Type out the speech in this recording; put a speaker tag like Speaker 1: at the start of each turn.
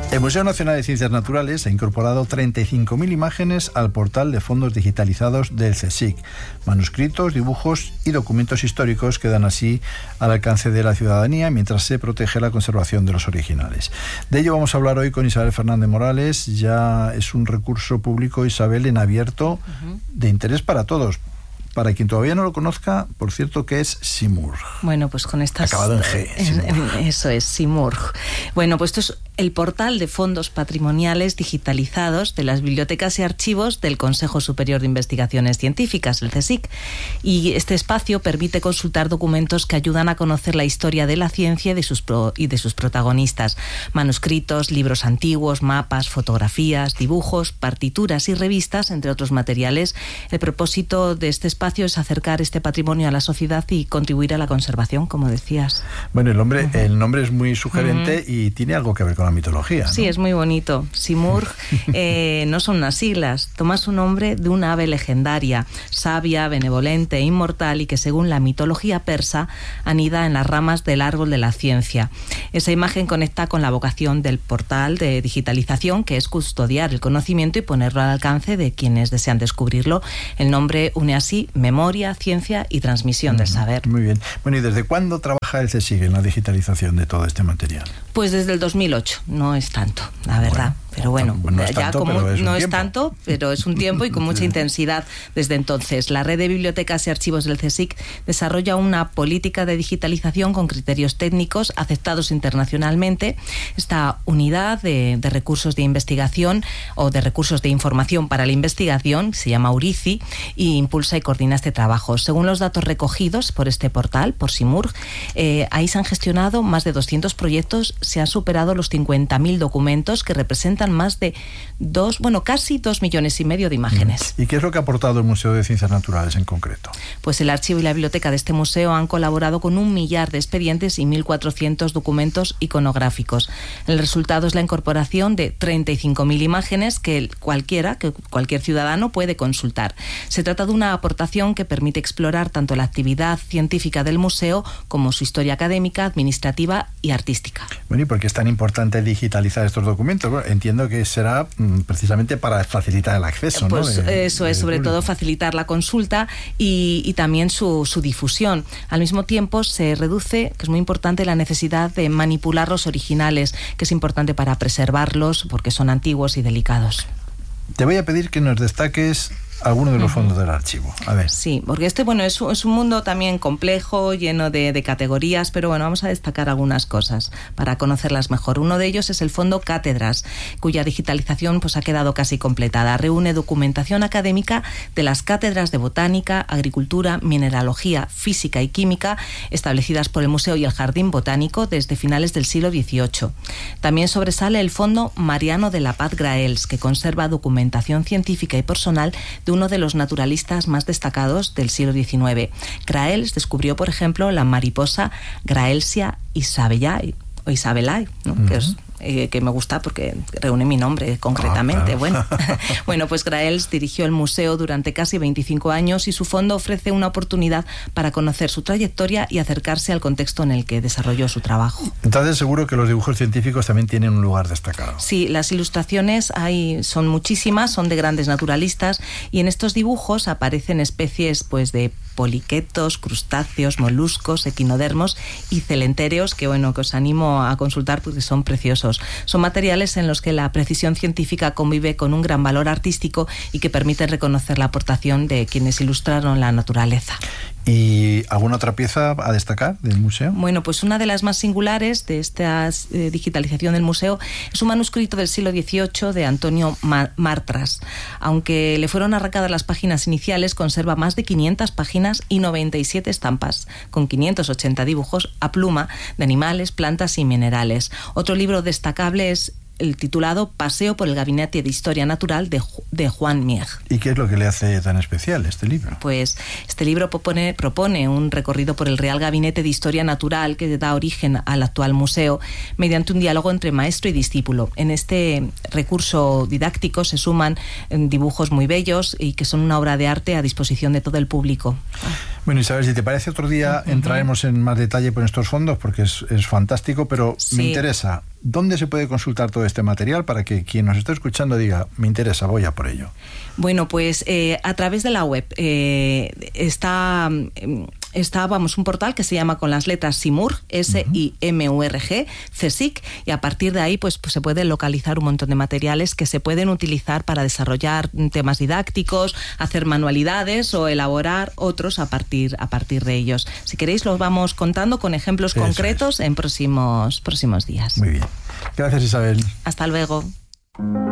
Speaker 1: El Museo Nacional de Ciencias Naturales ha incorporado 35.000 imágenes al portal de fondos digitalizados del CSIC. Manuscritos, dibujos y documentos históricos quedan así al alcance de la ciudadanía mientras se protege la conservación de los originales. De ello vamos a hablar hoy con Isabel Fernández Morales. Ya es un recurso público, Isabel, en abierto, de interés para todos. Para quien todavía no lo conozca, por cierto, ¿qué es Simurgh?
Speaker 2: Bueno, pues con estas...
Speaker 1: Acabado en G.
Speaker 2: Eso es, Simurgh. Bueno, pues esto es el portal de fondos patrimoniales digitalizados de las bibliotecas y archivos del Consejo Superior de Investigaciones Científicas, el CSIC. Y este espacio permite consultar documentos que ayudan a conocer la historia de la ciencia y de sus protagonistas. Manuscritos, libros antiguos, mapas, fotografías, dibujos, partituras y revistas, entre otros materiales. El propósito de este espacio es acercar este patrimonio a la sociedad y contribuir a la conservación, como decías.
Speaker 1: Bueno, el nombre es muy sugerente y tiene algo que ver con la mitología, ¿no?
Speaker 2: Sí, es muy bonito. Simurgh no son unas siglas, toma su nombre de una ave legendaria, sabia, benevolente e inmortal, y que según la mitología persa anida en las ramas del árbol de la ciencia. Esa imagen conecta con la vocación del portal de digitalización, que es custodiar el conocimiento y ponerlo al alcance de quienes desean descubrirlo. El nombre une así memoria, ciencia y transmisión del saber.
Speaker 1: Muy bien. Bueno, ¿y desde cuándo trabaja el CSIC en la digitalización de todo este material?
Speaker 2: Pues desde el 2008, no es tanto, la verdad. Pero bueno,
Speaker 1: no es tanto,
Speaker 2: pero es un tiempo y con mucha intensidad desde entonces. La red de bibliotecas y archivos del CSIC desarrolla una política de digitalización con criterios técnicos aceptados internacionalmente. Esta unidad de recursos de investigación o de recursos de información para la investigación se llama URICI y impulsa y coordina este trabajo. Según los datos recogidos por este portal, por Simurgh, ahí se han gestionado más de 200 proyectos, se han superado los 50.000 documentos que representan más de casi 2,5 millones de imágenes.
Speaker 1: ¿Y qué es lo que ha aportado el Museo de Ciencias Naturales en concreto?
Speaker 2: Pues el archivo y la biblioteca de este museo han colaborado con 1 millar de expedientes y 1.400 documentos iconográficos. El resultado es la incorporación de 35.000 imágenes que cualquier ciudadano puede consultar. Se trata de una aportación que permite explorar tanto la actividad científica del museo como su historia académica, administrativa y artística.
Speaker 1: Bueno, ¿y por qué es tan importante digitalizar estos documentos? Bueno, entiendo que será precisamente para facilitar el acceso, ¿no?
Speaker 2: Pues eso es, sobre todo facilitar la consulta y también su difusión. Al mismo tiempo se reduce, que es muy importante, la necesidad de manipular los originales, que es importante para preservarlos porque son antiguos y delicados.
Speaker 1: Te voy a pedir que nos destaques alguno de los fondos del archivo. A ver.
Speaker 2: Sí, porque es un mundo también complejo, lleno de categorías, pero bueno, vamos a destacar algunas cosas para conocerlas mejor. Uno de ellos es el fondo Cátedras, cuya digitalización pues ha quedado casi completada. Reúne documentación académica de las cátedras de botánica, agricultura, mineralogía, física y química establecidas por el Museo y el Jardín Botánico desde finales del siglo XVIII. También sobresale el fondo Mariano de la Paz Graells, que conserva documentación científica y personal de uno de los naturalistas más destacados del siglo XIX. Graells descubrió, por ejemplo, la mariposa Graelsia isabellae, ¿no? Que me gusta porque reúne mi nombre concretamente.
Speaker 1: Claro.
Speaker 2: Bueno, pues Graells dirigió el museo durante casi 25 años y su fondo ofrece una oportunidad para conocer su trayectoria y acercarse al contexto en el que desarrolló su trabajo.
Speaker 1: Entonces seguro que los dibujos científicos también tienen un lugar destacado.
Speaker 2: Sí, las ilustraciones son muchísimas, son de grandes naturalistas y en estos dibujos aparecen especies pues de poliquetos, crustáceos, moluscos, equinodermos y celentéreos que os animo a consultar porque son preciosos. Son materiales en los que la precisión científica convive con un gran valor artístico y que permiten reconocer la aportación de quienes ilustraron la naturaleza.
Speaker 1: ¿Y alguna otra pieza a destacar del museo?
Speaker 2: Bueno, pues una de las más singulares de esta digitalización del museo es un manuscrito del siglo XVIII de Antonio Martras. Aunque le fueron arrancadas las páginas iniciales, conserva más de 500 páginas y 97 estampas, con 580 dibujos a pluma de animales, plantas y minerales. Otro libro destacable es el titulado Paseo por el Gabinete de Historia Natural de Juan Mieg.
Speaker 1: ¿Y qué es lo que le hace tan especial este libro?
Speaker 2: Pues este libro propone un recorrido por el Real Gabinete de Historia Natural que da origen al actual museo mediante un diálogo entre maestro y discípulo. En este recurso didáctico se suman dibujos muy bellos y que son una obra de arte a disposición de todo el público.
Speaker 1: Bueno, Isabel, si te parece, otro día entraremos en más detalle por estos fondos porque es fantástico, pero sí. Me interesa ¿Dónde se puede consultar todo este material para que quien nos esté escuchando diga, me interesa, voy a por ello?
Speaker 2: Bueno, pues a través de la web está un portal que se llama con las letras SIMURG, SIMURG, CSIC, y a partir de ahí pues se puede localizar un montón de materiales que se pueden utilizar para desarrollar temas didácticos, hacer manualidades o elaborar otros a partir de ellos. Si queréis los vamos contando con ejemplos concretos en próximos días.
Speaker 1: Muy bien. Gracias, Isabel.
Speaker 2: Hasta luego.